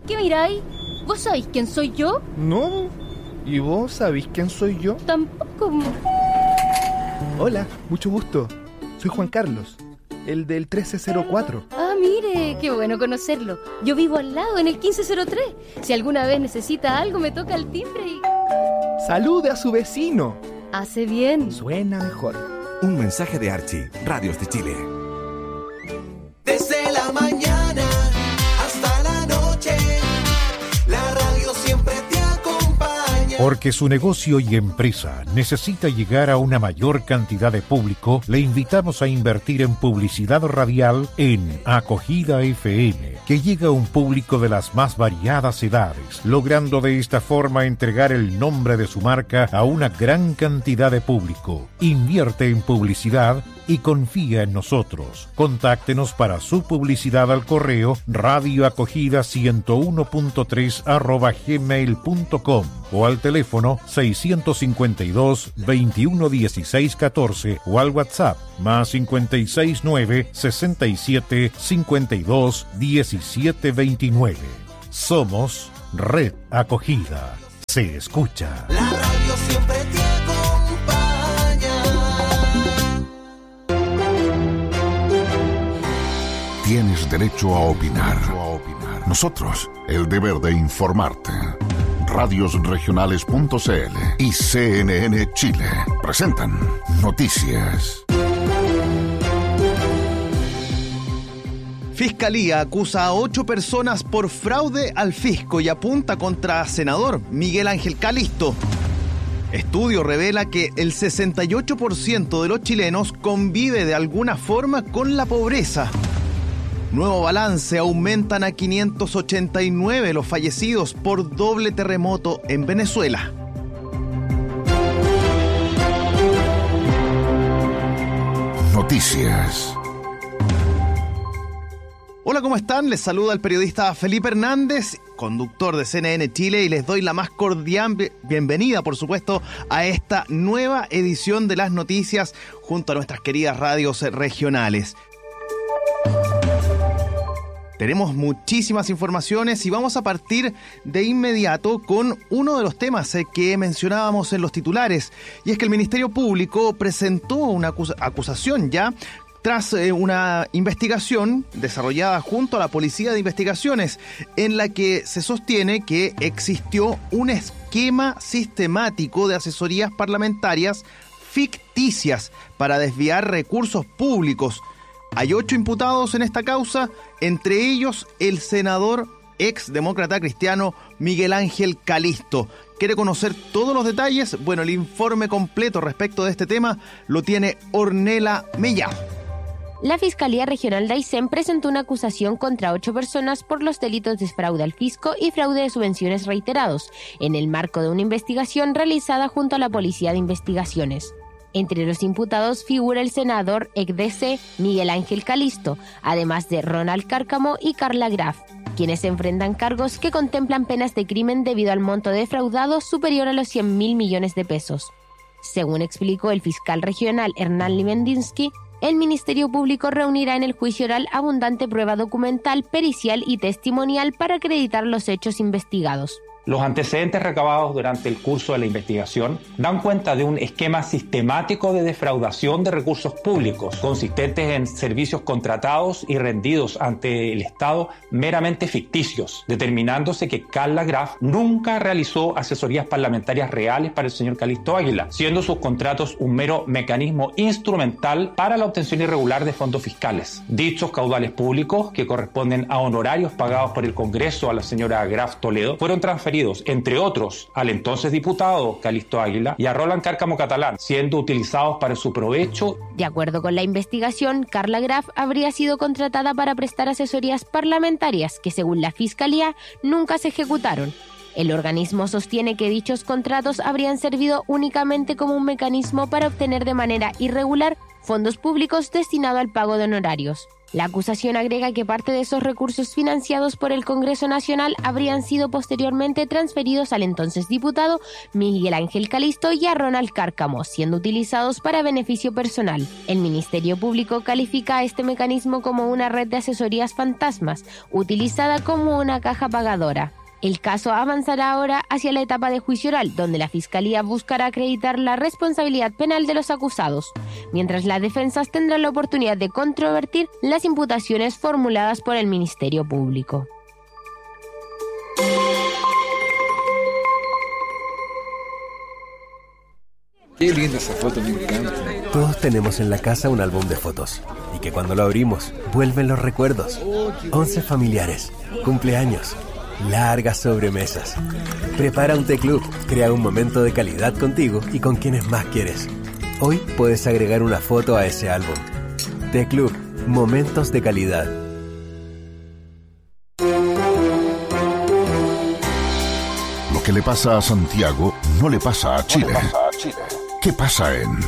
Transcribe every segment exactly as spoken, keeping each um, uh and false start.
¿Qué miráis? ¿Vos sabéis quién soy yo? No. ¿Y vos sabéis quién soy yo? Tampoco. Hola, mucho gusto. Soy Juan Carlos, el del trece cero cuatro. Ah, mire, qué bueno conocerlo. Yo vivo al lado, en el quince cero tres. Si alguna vez necesita algo, me toca el timbre y... ¡Salude a su vecino! Hace bien. Suena mejor. Un mensaje de Archie, Radios de Chile. Desde la mañana hasta la noche, la radio siempre te acompaña. Porque su negocio y empresa necesita llegar a una mayor cantidad de público, le invitamos a invertir en publicidad radial en Acogida F M, que llega a un público de las más variadas edades, logrando de esta forma entregar el nombre de su marca a una gran cantidad de público. Invierte en publicidad y confía en nosotros. Contáctenos para su publicidad al correo radioacogida ciento uno punto tres arroba gmail punto com o al teléfono seiscientos cincuenta y dos, veintiuno dieciséis catorce o al WhatsApp más cincuenta y seis nueve, sesenta y siete, cincuenta y dos, diecisiete veintinueve. Somos Red Acogida. Se escucha. La radio siempre te acompaña. Tienes derecho a opinar. Nosotros, el deber de informarte. radios regionales punto c l y C N N Chile presentan Noticias. Fiscalía acusa a ocho personas por fraude al fisco y apunta contra senador Miguel Ángel Calisto. Estudio revela que el sesenta y ocho por ciento de los chilenos convive de alguna forma con la pobreza. Nuevo balance, aumentan a quinientos ochenta y nueve los fallecidos por doble terremoto en Venezuela. Noticias. Hola, ¿cómo están? Les saluda el periodista Felipe Hernández, conductor de C N N Chile, y les doy la más cordial bienvenida, por supuesto, a esta nueva edición de las noticias junto a nuestras queridas radios regionales. Tenemos muchísimas informaciones y vamos a partir de inmediato con uno de los temas que mencionábamos en los titulares, y es que el Ministerio Público presentó una acus- acusación ya tras eh, una investigación desarrollada junto a la Policía de Investigaciones, en la que se sostiene que existió un esquema sistemático de asesorías parlamentarias ficticias para desviar recursos públicos. Hay ocho imputados en esta causa, entre ellos el senador ex demócrata cristiano Miguel Ángel Calisto. ¿Quiere conocer todos los detalles? Bueno, el informe completo respecto de este tema lo tiene Ornella Mellado. La Fiscalía Regional de Aysén presentó una acusación contra ocho personas por los delitos de fraude al fisco y fraude de subvenciones reiterados, en el marco de una investigación realizada junto a la Policía de Investigaciones. Entre los imputados figura el senador ex D C Miguel Ángel Calisto, además de Ronald Cárcamo y Carla Graf, quienes enfrentan cargos que contemplan penas de crimen debido al monto defraudado superior a los cien mil millones de pesos. Según explicó el fiscal regional Hernán Limendinsky, el Ministerio Público reunirá en el juicio oral abundante prueba documental, pericial y testimonial para acreditar los hechos investigados. Los antecedentes recabados durante el curso de la investigación dan cuenta de un esquema sistemático de defraudación de recursos públicos, consistentes en servicios contratados y rendidos ante el Estado meramente ficticios, determinándose que Carla Graf nunca realizó asesorías parlamentarias reales para el señor Calisto Águila, siendo sus contratos un mero mecanismo instrumental para la obtención irregular de fondos fiscales. Dichos caudales públicos, que corresponden a honorarios pagados por el Congreso a la señora Graf Toledo, fueron transferidos entre otros, al entonces diputado Calisto Águila y a Roland Cárcamo Catalán, siendo utilizados para su provecho. De acuerdo con la investigación, Carla Graf habría sido contratada para prestar asesorías parlamentarias que, según la Fiscalía, nunca se ejecutaron. El organismo sostiene que dichos contratos habrían servido únicamente como un mecanismo para obtener de manera irregular fondos públicos destinados al pago de honorarios. La acusación agrega que parte de esos recursos financiados por el Congreso Nacional habrían sido posteriormente transferidos al entonces diputado Miguel Ángel Calisto y a Ronald Cárcamo, siendo utilizados para beneficio personal. El Ministerio Público califica a este mecanismo como una red de asesorías fantasmas, utilizada como una caja pagadora. El caso avanzará ahora hacia la etapa de juicio oral, donde la Fiscalía buscará acreditar la responsabilidad penal de los acusados, mientras las defensas tendrán la oportunidad de controvertir las imputaciones formuladas por el Ministerio Público. Qué linda esa foto, me encanta. Todos tenemos en la casa un álbum de fotos, y que cuando lo abrimos, vuelven los recuerdos. Once familiares, cumpleaños, largas sobremesas. Prepara un té club, crea un momento de calidad contigo y con quienes más quieres. Hoy puedes agregar una foto a ese álbum. Té Club, momentos de calidad. Lo que le pasa a Santiago no le pasa a Chile. ¿Qué pasa en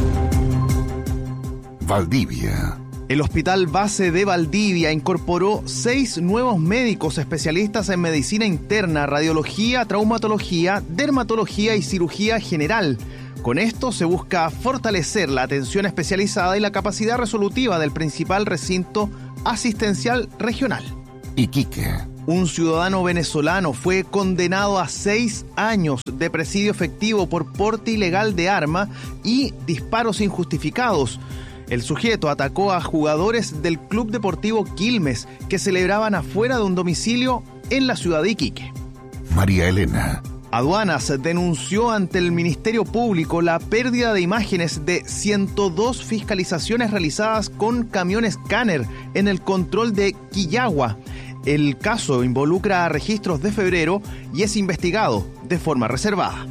Valdivia? El Hospital Base de Valdivia incorporó seis nuevos médicos especialistas en medicina interna, radiología, traumatología, dermatología y cirugía general. Con esto se busca fortalecer la atención especializada y la capacidad resolutiva del principal recinto asistencial regional. Iquique. Un ciudadano venezolano fue condenado a seis años de presidio efectivo por porte ilegal de arma y disparos injustificados. El sujeto atacó a jugadores del Club Deportivo Quilmes que celebraban afuera de un domicilio en la ciudad de Iquique. María Elena. Aduanas denunció ante el Ministerio Público la pérdida de imágenes de ciento dos fiscalizaciones realizadas con camión escáner en el control de Quillagua. El caso involucra a registros de febrero y es investigado de forma reservada.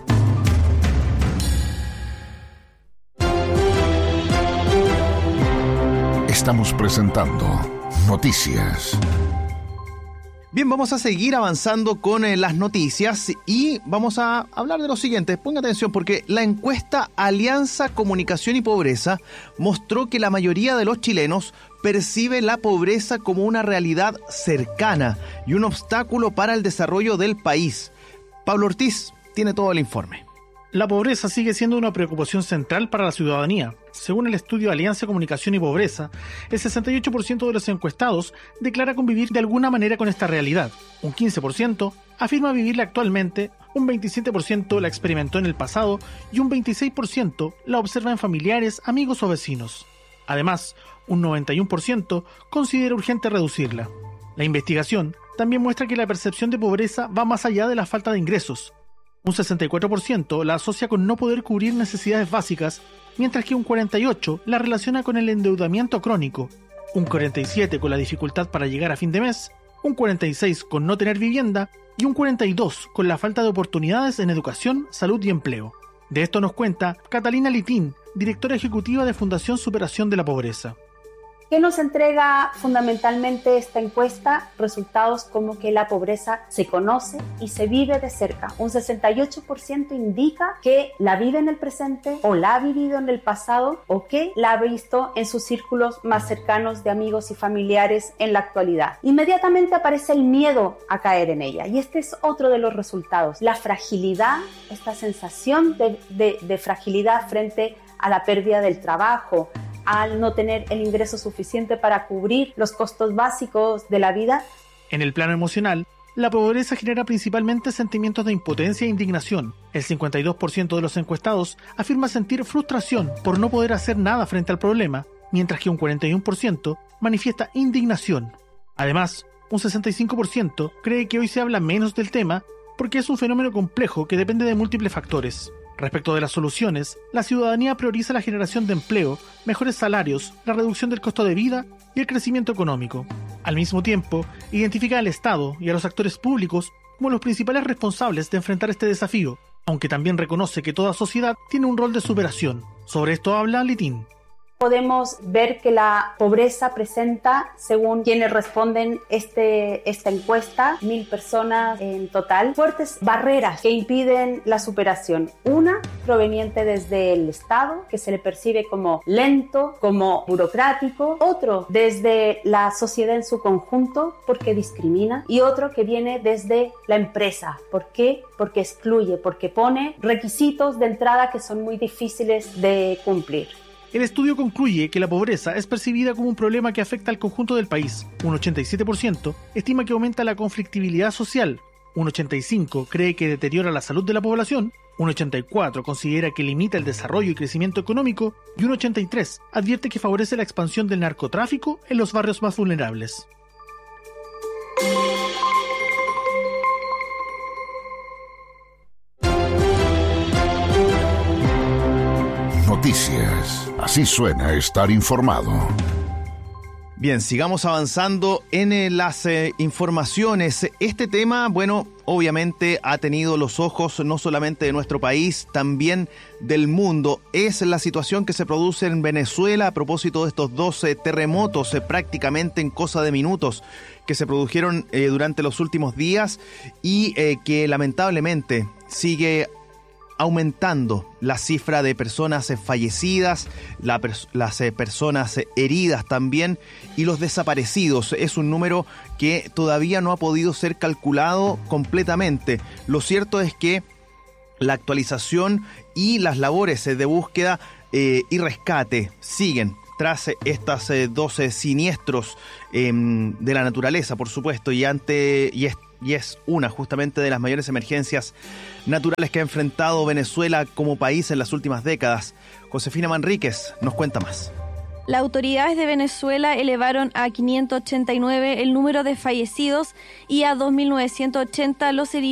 Estamos presentando Noticias. Bien, vamos a seguir avanzando con eh, las noticias y vamos a hablar de lo siguiente. Ponga atención porque la encuesta Alianza Comunicación y Pobreza mostró que la mayoría de los chilenos percibe la pobreza como una realidad cercana y un obstáculo para el desarrollo del país. Pablo Ortiz tiene todo el informe. La pobreza sigue siendo una preocupación central para la ciudadanía. Según el estudio Alianza Comunicación y Pobreza, el sesenta y ocho por ciento de los encuestados declara convivir de alguna manera con esta realidad. Un quince por ciento afirma vivirla actualmente, un veintisiete por ciento la experimentó en el pasado y un veintiséis por ciento la observa en familiares, amigos o vecinos. Además, un noventa y uno por ciento considera urgente reducirla. La investigación también muestra que la percepción de pobreza va más allá de la falta de ingresos. Un sesenta y cuatro por ciento la asocia con no poder cubrir necesidades básicas, mientras que un cuarenta y ocho por ciento la relaciona con el endeudamiento crónico, un cuarenta y siete por ciento con la dificultad para llegar a fin de mes, un cuarenta y seis por ciento con no tener vivienda y un cuarenta y dos por ciento con la falta de oportunidades en educación, salud y empleo. De esto nos cuenta Catalina Litín, directora ejecutiva de Fundación Superación de la Pobreza. ¿Qué nos entrega fundamentalmente esta encuesta? Resultados como que la pobreza se conoce y se vive de cerca. Un sesenta y ocho por ciento indica que la vive en el presente o la ha vivido en el pasado o que la ha visto en sus círculos más cercanos de amigos y familiares en la actualidad. Inmediatamente aparece el miedo a caer en ella y este es otro de los resultados. La fragilidad, esta sensación de, de, de fragilidad frente a la pérdida del trabajo, al no tener el ingreso suficiente para cubrir los costos básicos de la vida. En el plano emocional, la pobreza genera principalmente sentimientos de impotencia e indignación. El cincuenta y dos por ciento de los encuestados afirma sentir frustración por no poder hacer nada frente al problema, mientras que un cuarenta y uno por ciento manifiesta indignación. Además, un sesenta y cinco por ciento cree que hoy se habla menos del tema porque es un fenómeno complejo que depende de múltiples factores. Respecto de las soluciones, la ciudadanía prioriza la generación de empleo, mejores salarios, la reducción del costo de vida y el crecimiento económico. Al mismo tiempo, identifica al Estado y a los actores públicos como los principales responsables de enfrentar este desafío, aunque también reconoce que toda sociedad tiene un rol de superación. Sobre esto habla Litín. Podemos ver que la pobreza presenta, según quienes responden este, esta encuesta, mil personas en total, fuertes barreras que impiden la superación. Una proveniente desde el Estado, que se le percibe como lento, como burocrático. Otro desde la sociedad en su conjunto, porque discrimina. Y otro que viene desde la empresa. ¿Por qué? Porque excluye, porque pone requisitos de entrada que son muy difíciles de cumplir. El estudio concluye que la pobreza es percibida como un problema que afecta al conjunto del país. Un ochenta y siete por ciento estima que aumenta la conflictividad social. Un ochenta y cinco por ciento cree que deteriora la salud de la población. Un ochenta y cuatro por ciento considera que limita el desarrollo y crecimiento económico. Y un ochenta y tres por ciento advierte que favorece la expansión del narcotráfico en los barrios más vulnerables. Noticias. Así suena estar informado. Bien, sigamos avanzando en eh, las eh, informaciones. Este tema, bueno, obviamente ha tenido los ojos no solamente de nuestro país, también del mundo. Es la situación que se produce en Venezuela a propósito de estos doce terremotos eh, prácticamente en cosa de minutos que se produjeron eh, durante los últimos días y eh, que lamentablemente sigue aumentando la cifra de personas fallecidas, la pers- las eh, personas heridas también y los desaparecidos. Es un número que todavía no ha podido ser calculado completamente. Lo cierto es que la actualización y las labores de búsqueda eh, y rescate siguen tras estas eh, doce siniestros eh, de la naturaleza, por supuesto, y ante y es, y es una justamente de las mayores emergencias naturales que ha enfrentado Venezuela como país en las últimas décadas. Josefina Manríquez nos cuenta más. Las autoridades de Venezuela elevaron a quinientos ochenta y nueve el número de fallecidos y a dos mil novecientos ochenta los heridos